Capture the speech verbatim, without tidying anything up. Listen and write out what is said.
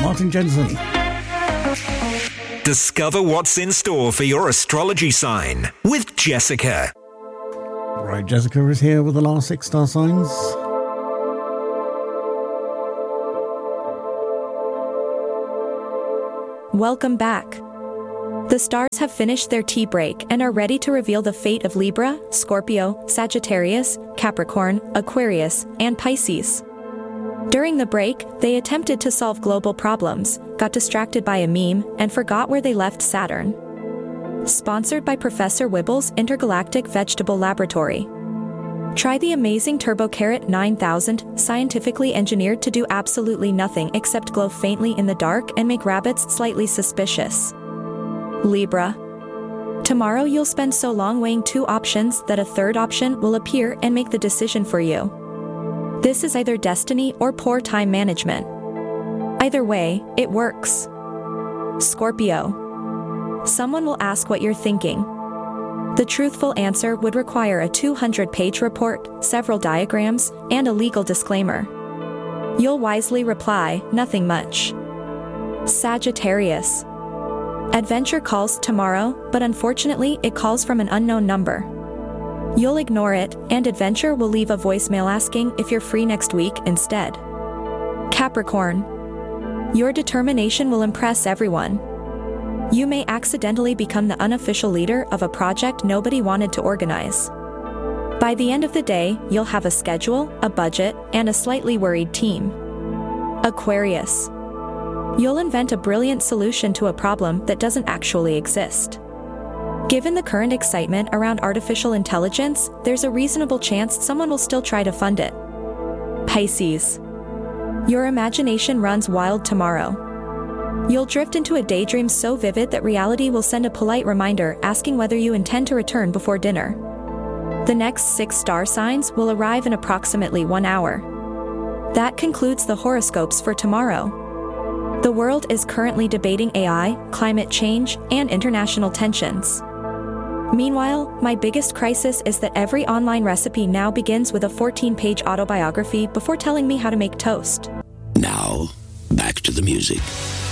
Martin Jensen. Discover what's in store for your astrology sign with Jessica. Right, Jessica is here with the last six star signs. Welcome back. The stars have finished their tea break and are ready to reveal the fate of Libra, Scorpio, Sagittarius, Capricorn, Aquarius, and Pisces. During the break, they attempted to solve global problems, got distracted by a meme, and forgot where they left Saturn. Sponsored by Professor Wibble's Intergalactic Vegetable Laboratory. Try the amazing Turbo Carrot nine thousand, scientifically engineered to do absolutely nothing except glow faintly in the dark and make rabbits slightly suspicious. Libra. Tomorrow you'll spend so long weighing two options that a third option will appear and make the decision for you. This is either destiny or poor time management. Either way, it works. Scorpio. Someone will ask what you're thinking. The truthful answer would require a two hundred page report, several diagrams, and a legal disclaimer. You'll wisely reply, nothing much. Sagittarius. Adventure calls tomorrow, but unfortunately it calls from an unknown number. You'll ignore it, and Adventure will leave a voicemail asking if you're free next week instead. Capricorn. Your determination will impress everyone. You may accidentally become the unofficial leader of a project nobody wanted to organize. By the end of the day, you'll have a schedule, a budget, and a slightly worried team. Aquarius. You'll invent a brilliant solution to a problem that doesn't actually exist. Given the current excitement around artificial intelligence, there's a reasonable chance someone will still try to fund it. Pisces. Your imagination runs wild tomorrow. You'll drift into a daydream so vivid that reality will send a polite reminder asking whether you intend to return before dinner. The next six star signs will arrive in approximately one hour. That concludes the horoscopes for tomorrow. The world is currently debating A I, climate change, and international tensions. Meanwhile, my biggest crisis is that every online recipe now begins with a fourteen page autobiography before telling me how to make toast. Now, back to the music.